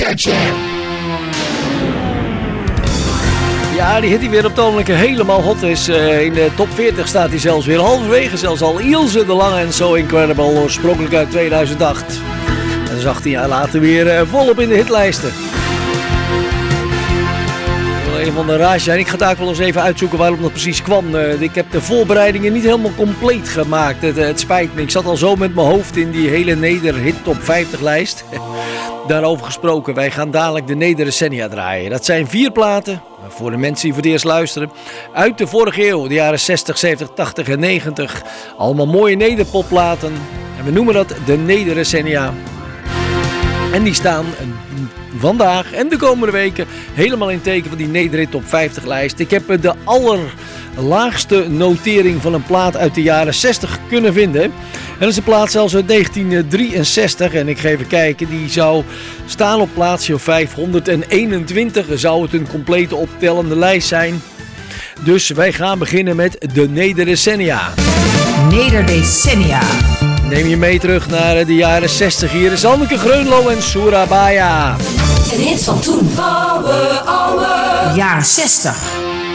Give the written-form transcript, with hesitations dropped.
Jam. Ja, die hit die weer op het ogenblik helemaal hot is. In de top 40 staat hij zelfs weer halverwege. Zelfs al Ilse de Lange en So Incredible, oorspronkelijk uit 2008. En dus 18 jaar later weer volop in de hitlijsten. Een van de raars zijn. Ik ga daar wel eens even uitzoeken waarom dat precies kwam. Ik heb de voorbereidingen niet helemaal compleet gemaakt. Het spijt me. Ik zat al zo met mijn hoofd in die hele Neder-hit top 50 lijst. Daarover gesproken, wij gaan dadelijk de Nederdecennia draaien. Dat zijn 4 platen, voor de mensen die voor het eerst luisteren, uit de vorige eeuw, de jaren 60, 70, 80 en 90. Allemaal mooie nederpopplaten. En we noemen dat de Nederdecennia. En die staan vandaag en de komende weken helemaal in teken van die Nederhit top 50 lijst. Ik heb de allerlaagste notering van een plaat uit de jaren 60 kunnen vinden. En dat is een plaat zelfs uit 1963. En ik ga even kijken, die zou staan op plaatsje 521. Zou het een complete optellende lijst zijn. Dus wij gaan beginnen met de Nederdecennia. Nederdecennia. Neem je mee terug naar de jaren 60. Hier is Anneke Greunlo en Surabaya. Een hit van toen. Jaren 60.